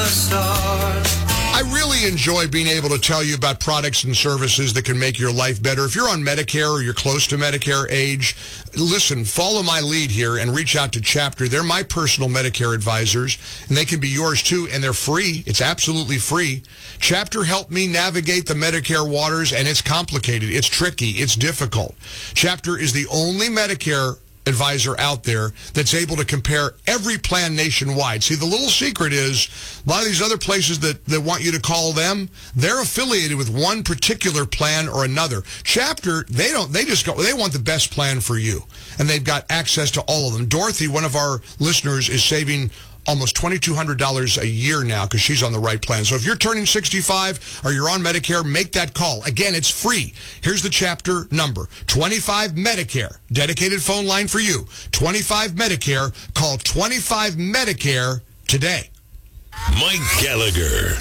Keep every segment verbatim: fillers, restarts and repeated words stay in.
start. I really enjoy being able to tell you about products and services that can make your life better. If you're on Medicare or you're close to Medicare age, listen, follow my lead here and reach out to Chapter. They're my personal Medicare advisors, and they can be yours too, and they're free. It's absolutely free. Chapter helped me navigate the Medicare waters, and it's complicated. It's tricky. It's difficult. Chapter is the only Medicare advisor out there that's able to compare every plan nationwide. See, the little secret is a lot of these other places that, that want you to call them, they're affiliated with one particular plan or another. Chapter, they don't, they just go, they want the best plan for you. And they've got access to all of them. Dorothy, one of our listeners, is saving almost twenty-two hundred dollars a year now because she's on the right plan. So if you're turning sixty-five or you're on Medicare, make that call. Again, it's free. Here's the Chapter number, twenty-five Medicare. Dedicated phone line for you. twenty-five Medicare. Call twenty-five Medicare today. Mike Gallagher.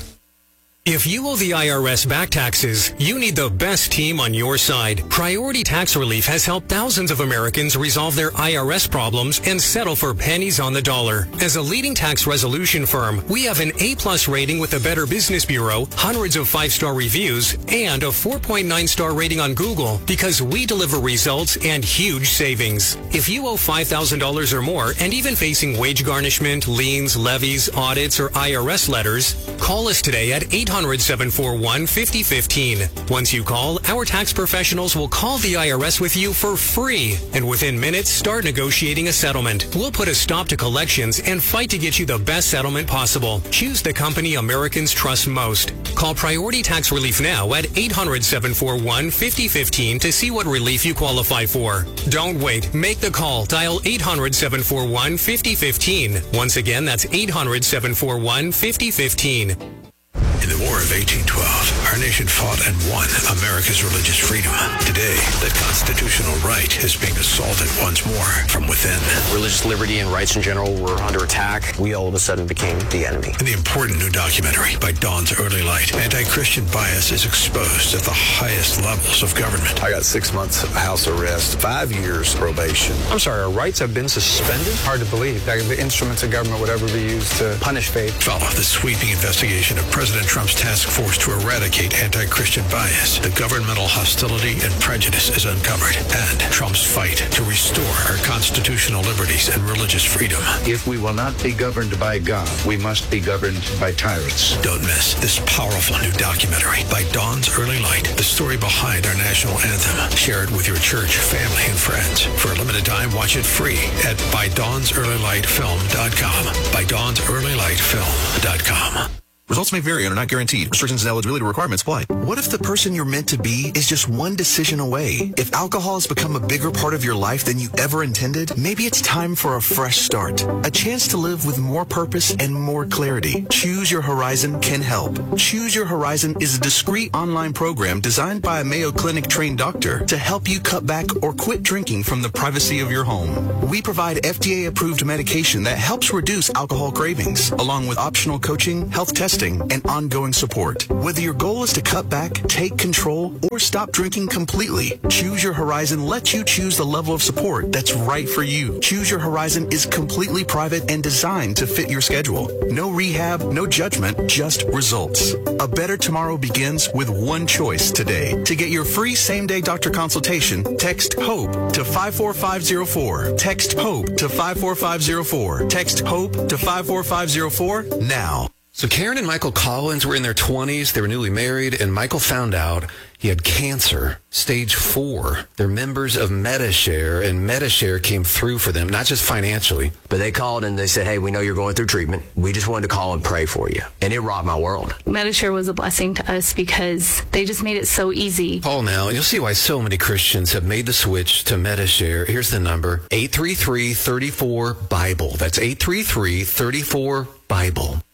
If you owe the I R S back taxes, you need the best team on your side. Priority Tax Relief has helped thousands of Americans resolve their I R S problems and settle for pennies on the dollar. As a leading tax resolution firm, we have an A-plus rating with the Better Business Bureau, hundreds of five-star reviews, and a four point nine star rating on Google because we deliver results and huge savings. If you owe five thousand dollars or more and even facing wage garnishment, liens, levies, audits, or I R S letters, call us today at eight hundred, seven four one, five oh one five. Once you call, our tax professionals will call the I R S with you for free, and within minutes, start negotiating a settlement. We'll put a stop to collections and fight to get you the best settlement possible. Choose the company Americans trust most. Call Priority Tax Relief now at eight hundred, seven four one, five oh one five to see what relief you qualify for. Don't wait. Make the call. Dial eight hundred, seven four one, five oh one five. Once again, that's eight hundred, seven four one, five oh one five. In the War of eighteen twelve, our nation fought and won America's religious freedom. Today, the constitutional right is being assaulted once more from within. Religious liberty and rights in general were under attack. We all of a sudden became the enemy. In the important new documentary by Dawn's Early Light, anti-Christian bias is exposed at the highest levels of government. I got six months of house arrest, five years probation. I'm sorry, our rights have been suspended? Hard to believe that the instruments of government would ever be used to punish faith. Follow the sweeping investigation of President Trump's task force to eradicate anti-Christian bias. The governmental hostility and prejudice is uncovered, and Trump's fight to restore our constitutional liberties and religious freedom. If we will not be governed by God, we must be governed by tyrants. Don't miss this powerful new documentary by Dawn's Early Light, the story behind our national anthem. Share it with your church, family, and friends. For a limited time, watch it free at by dawns early light film dot com. by dawns early light film dot com. Results may vary and are not guaranteed. Restrictions and eligibility requirements apply. What if the person you're meant to be is just one decision away? If alcohol has become a bigger part of your life than you ever intended, maybe it's time for a fresh start. A chance to live with more purpose and more clarity. Choose Your Horizon can help. Choose Your Horizon is a discreet online program designed by a Mayo Clinic trained doctor to help you cut back or quit drinking from the privacy of your home. We provide F D A-approved medication that helps reduce alcohol cravings, along with optional coaching, health testing, and ongoing support. Whether your goal is to cut back, take control, or stop drinking completely, Choose Your Horizon lets you choose the level of support that's right for you. Choose Your Horizon is completely private and designed to fit your schedule. No rehab, no judgment, just results. A better tomorrow begins with one choice today. To get your free same-day doctor consultation, text HOPE to five four five zero four. Text HOPE to five four five zero four. Text HOPE to five four five zero four now. So Karen and Michael Collins were in their twenties. They were newly married, and Michael found out he had cancer, stage four. They're members of Medi-Share, and Medi-Share came through for them, not just financially. But they called and they said, hey, we know you're going through treatment. We just wanted to call and pray for you. And it rocked my world. Medi-Share was a blessing to us because they just made it so easy. Call now. You'll see why so many Christians have made the switch to Medi-Share. Here's the number, eight three three, three four, BIBLE. That's eight three three, three four, BIBLE.